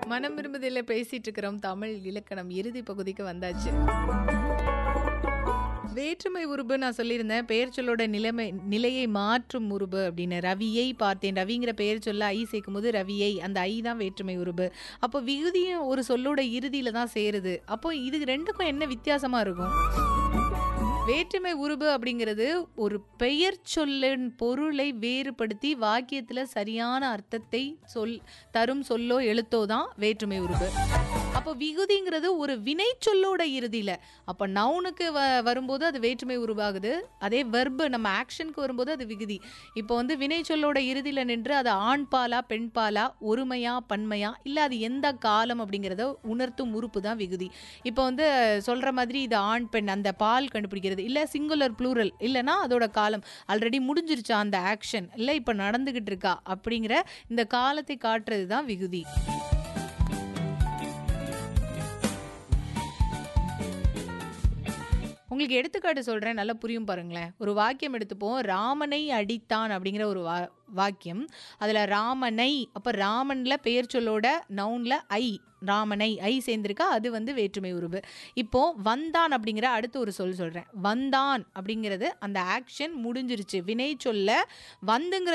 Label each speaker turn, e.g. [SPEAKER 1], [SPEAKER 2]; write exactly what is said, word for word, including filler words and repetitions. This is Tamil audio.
[SPEAKER 1] மனம் விரும்புதில பேசிட்டு இருக்கிறோம். தமிழ் இலக்கணம் இறுதி பகுதிக்கு வந்தாச்சு. வேற்றுமை உருபு நான் சொல்லியிருந்தேன். பெயர் சொல்லோட நிலைமை நிலையை மாற்றும் உருபு அப்படின்னு. ரவியை பார்த்தேன். ரவிங்கிற பெயர் சொல்ல ஐ சேர்க்கும்போது ரவியை, அந்த ஐ தான் வேற்றுமை உருபு. அப்போ விகுதியும் ஒரு சொல்லோட இறுதியில தான் சேருது. அப்போ இது ரெண்டுக்கும் என்ன வித்தியாசமா இருக்கும்? வேற்றுமை உருபு அப்படிங்கிறது ஒரு பெயர் சொல்லின் பொருளை வேறுபடுத்தி வாக்கியத்துல சரியான அர்த்தத்தை சொல் தரும் சொல்லோ எழுத்தோ தான் வேற்றுமை உருபு. அப்போ விகுதிங்கிறது ஒரு வினை சொல்லோட இறுதியில. அப்ப நவுனுக்கு வ வரும்போது அது வேற்றுமை உருவாகுது. அதே வெர்பு நம்ம ஆக்ஷனுக்கு வரும்போது அது விகுதி. இப்போ வந்து வினை சொல்லோட இறுதியில நின்று அது ஆண் பாலா பெண் பாலா, ஒருமையா பன்மையா, இல்ல அது எந்த காலம் அப்படிங்கிறத உணர்த்தும் உறுப்பு தான் விகுதி. இப்போ வந்து சொல்ற மாதிரி இது ஆண் பெண் அந்த பால் கண்டுபிடிக்கிறது, இல்ல சிங்குலர் ப்ளூரல், இல்லைன்னா அதோட காலம் ஆல்ரெடி முடிஞ்சிருச்சா அந்த ஆக்ஷன், இல்ல இப்ப நடந்துகிட்டு இருக்கா அப்படிங்கிற இந்த காலத்தை காட்டுறது தான் விகுதி. உங்களுக்கு எடுத்துக்காட்டு சொல்றேன், நல்லா புரியும் பாருங்களேன். ஒரு வாக்கியம் எடுத்துப்போம். ராமனை அடித்தான் அப்படிங்கிற ஒரு வா வாக்கியம். அதுல ராமனை, அப்ப ராமன்ல பெயர் சொல்லோட நவுன்ல ஐ, ராமனை ஐ சேர்ந்திருக்கா, அது வந்து வேற்றுமை உருபு. இப்போ வந்தான் அப்படிங்கிற அடுத்து ஒரு சொல் சொல்றேன். வந்தான் அப்படிங்கிறது அந்த ஆக்ஷன் முடிஞ்சிருச்சு. வினை சொல்ல வந்துங்கிற